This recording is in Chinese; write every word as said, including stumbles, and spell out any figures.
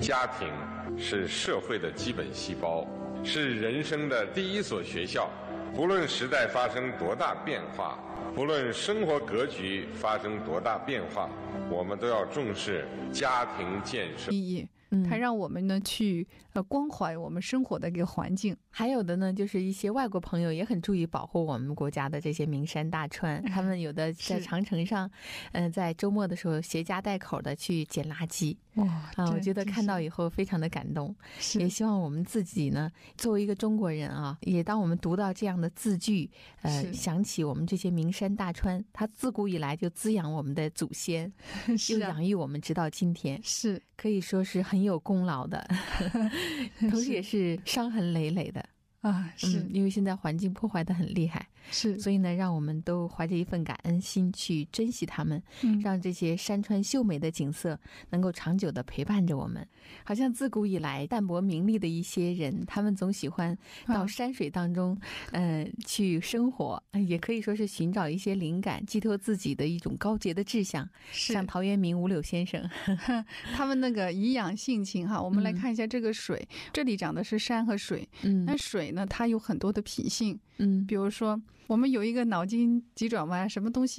家庭是社会的基本细胞，是人生的第一所学校。不论时代发生多大变化，不论生活格局发生多大变化，我们都要重视家庭建设。 意义，它让我们呢去呃关怀我们生活的一个环境。 还有的呢，就是一些外国朋友也很注意保护我们国家的这些名山大川，他们有的在长城上，嗯、呃，在周末的时候携家带口的去捡垃圾。 哇啊，我觉得看到以后非常的感动，也希望我们自己呢，作为一个中国人啊，也当我们读到这样的字句，呃，想起我们这些名山大川，它自古以来就滋养我们的祖先，又养育我们直到今天， 是可以说是很有功劳的，同时也是伤痕累累的。 啊，是、 嗯、因为现在环境破坏的很厉害， 是， 所以呢，让我们都怀着一份感恩心去珍惜它们、嗯，让这些山川秀美的景色能够长久的陪伴着我们。好像自古以来淡泊名利的一些人，他们总喜欢到山水当中，嗯、呃，去生活，也可以说是寻找一些灵感，寄托自己的一种高洁的志向。像陶渊明、五柳先生， 他们那个颐养性情哈。我们来看一下这个水，嗯、这里讲的是山和水，嗯，那水呢，它有很多的品性，嗯，比如说我们有一个脑筋急转弯，什么东西